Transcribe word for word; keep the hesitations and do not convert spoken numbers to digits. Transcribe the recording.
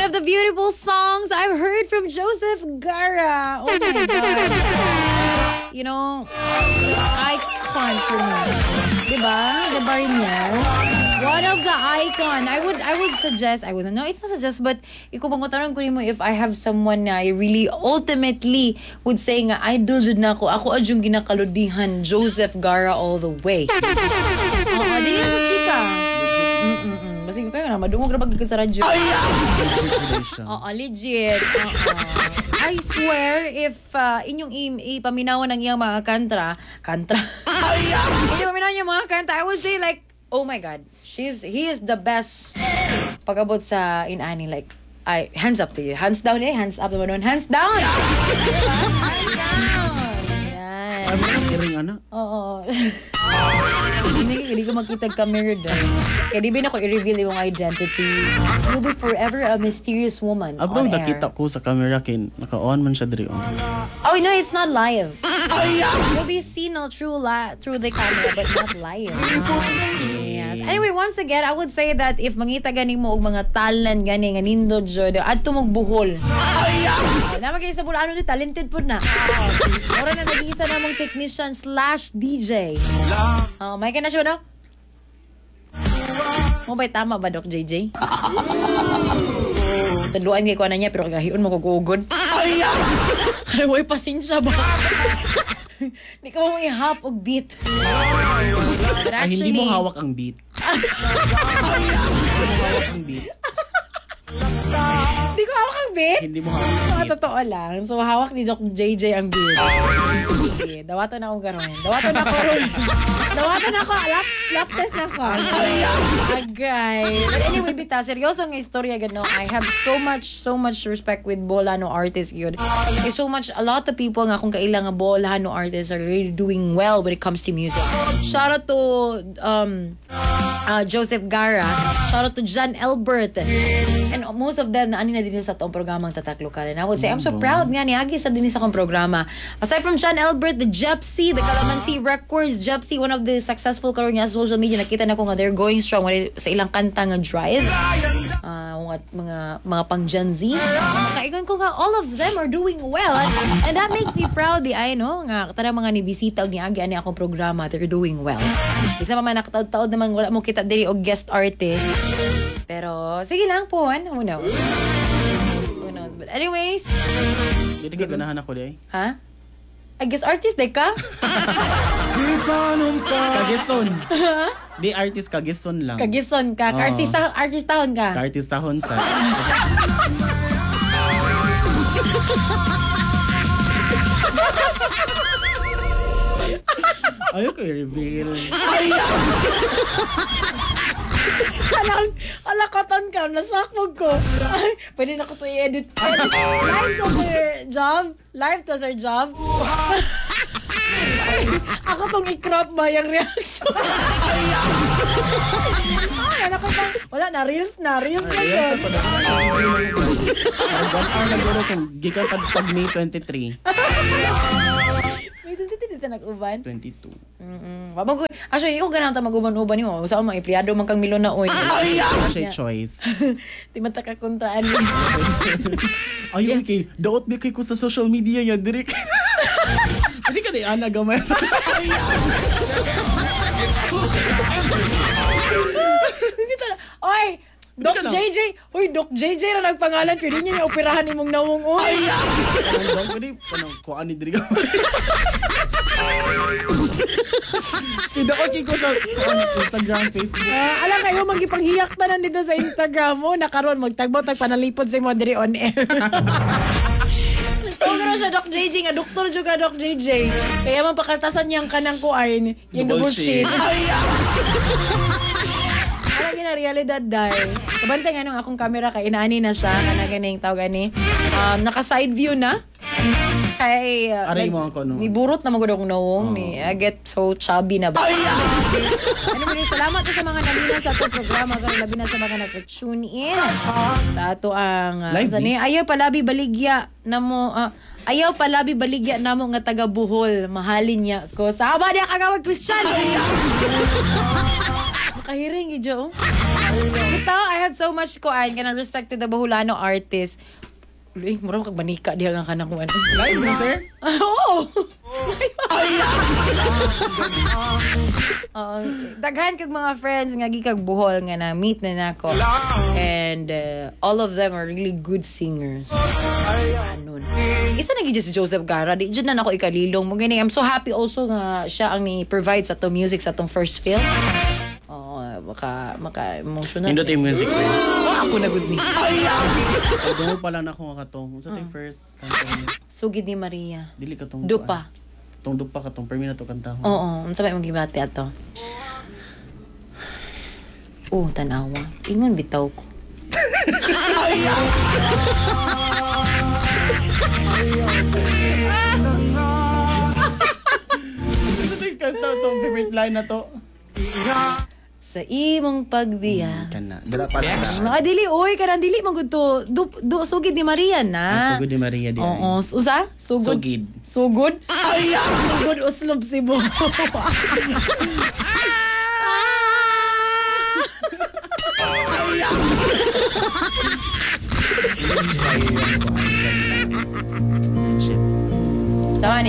of the beautiful songs I've heard from Joseph Gara. Oh my God. You know, icon for me. Diba? Diba rin yan? One of the icon. I would I would suggest, I wouldn't, no, it's not suggest, but ikaw bang matanong ko mo if I have someone na I really ultimately would say nga, idol jud na ako. Ako adyong ginakaludihan, Joseph Gara all the way. Oo, di na sa chika. Mm-mm. Basta kayo na, madungog na pagkika sa radyo. Oo, legit. Oo. I swear, if uh, inyong i- ipaminawan ng iyang mga kantra, kantra? Inyong paminawan yung mga kanta, I would say like, oh my God, she's he is the best pag-abot sa inani. Like, I hands up to you. Hands down eh. Hands up naman nun. Hands down! Hands down! Yan. Ano ang kiring, anak? Oo. Hindi, hindi ko makita camera doon. Kaya di ba na ko i-reveal yung identity. You'll be forever a mysterious woman Abang on air. nakita ko sa camera kin, naka-on man siya diri. Oh no, it's not live. You'll be seen all through la through the camera, but not live. Yes. Anyway, once again, I would say that if mangita gani mo og mga talent gani nga nindot jud adto mong buhol. Naman kayo sa bulano ni talented po na. Ora na nag-iisa namang technician slash D J. Oh, may ka na siya no? Mo ba'y tama ba, Doc J J? Taluan kay ko na niya, pero kagahion mo kagugod. Karang mo'y pasensya ba? Di ka mo i-hop og beat. But Ay, actually, hindi mo hawak ang beat. Hindi mo hawak ang beat. Di ko hawak ang beat? Hindi mo hawak ang So, beat. totoo lang. So, hawak ni Doc J J ang beat. Sige, dawato na akong garon. Dawato na ako. Dawato na ako. Lap, lap test na ako. Agay. But anyway, bita, seryoso nga istorya gano. I have so much, so much respect with Bolano artists yun. Okay, so much, a lot of people nga kung kailang nga Bolano artists are really doing well when it comes to music. Shout out to um, uh, Joseph Gara. Shout out to John Elbert. And most of them na ani na din sa itong programang Tatak Lokal. And I would say, I'm so proud nga ni Agi sa din sa akong programa. Aside from John Elbert, the Jepsy, the Calamansi Records, Jepsy, one of the successful karon nga sa social media, nakita na ko nga they're going strong sa ilang kanta nga Drive. Uh, mga, mga, mga pang Gen Z. Makaigan ko nga, all of them are doing well. And, and that makes me proud, di ay, no? Nga, tara mga ni bisita o ni Agi, ani akong programa, they're doing well. Isa pa man nakataod-taod naman, wala mo kita diri o guest artist. Pero, sige lang po, who knows? Who knows? But anyways, Hindi ka ganahan ako di. ha? I guess artist, de ka? Kageson. Di artist, kageson lang. Kagison ka? Oo. Artista, artistahon ka? Ka-artistahon sa. Ayaw ko i-reveal. Alang, alakatan ka, nasakmog ko. Ay, pwede na ko ito i-edit. Edit. Live to sir job. Live to sir job. Ay, ako tong i-crop ba yung reaction. Ay, anak ko bang, wala na, reels na, reels na yun. One hour na guro kung gikan pag pag May twenty-three. May dito dito nag-uban. twenty-two. Mm-mm. Babag ko, actually, ikaw ganang ta mag-uban-uban mo. Sa mga ipriado man kang milon na oy. Ano siya choice? Di man ta kakuntaan. Ayaw kay, daot bi kay ko sa social media yan, direk. Hindi ka na ana gamay. Hindi ta. Oy, Doc ka na. J J. Uy, Doc J J na nagpangalan. Pwede niya yung operahan ni mong nawong. Uy. Ano ko ni, ano, kuan ni direk. Si daot kay ko sa ano, Instagram, Facebook. Ah, alam kayo, magipanghiyak na nandito sa Instagram mo. Nakaroon, magtagbo, tagpanalipod sa mo diri on air. Tugro siya, Doc J J. Nga, doktor juga, Doc J J. Kaya mapakaltasan niyang kanang kuain. Yung double Double chin. chin. Alam niyo na, realidad dahil. Kabante nga nung akong camera, kay inaani na siya. Kana ganing tawag gani. Um, naka-side view na. Kay, uh, Aray nag- mo ako, no? ni burot na magod akong nawong. Ni, I get so chubby na ba? Ano mo rin, salamat sa mga nabina sa ato programa. Karoon labi na sa mga nag-tune in. Sa ato ang... Uh, Live, sa ni, ayaw palabi baligya na mo... Uh, ayaw palabi baligya na mo nga taga Buhol. Mahalin niya ko. Sama niya kagawag Christian. Nakahiring, idyo. Bitaw, I had so much kuan ka ng respect to the Bahulano artist. Uy, mura kag manika diha nga kanang kuan. Live, sir? Oo. Oo. Daghan kag mga friends nga gikag Bohol nga na meet na nako. And uh, all of them are really good singers. Anon. Isa na gid si Joseph Gara, di jud na nako ikalilong mo gani. I'm so happy also nga siya ang ni provide sa to music sa tong first film. Oh, maka maka emotional. Indot yung music ko. Ah, ako na good ni. Dungo pa lang ako nga katong. Sa tayo first. kantong- Sugid ni Maria. Dili katong. Dupa. Tong dupa katong. Per minuto kanta. Oo, unsa may mong gibati ato? Oh, tanawa. Ingon bitaw ko. Sa tayo kanta tong favorite line na to. Sa imong pagbiya. Kana. Dala pa lang. Mga dili, oy, kanang dili man to. Du, du, sugid ni Maria na. Sugod ni Maria di. Oo, usa? Sugod. Sugid. Sugod? Ay, sugod uslob Cebu.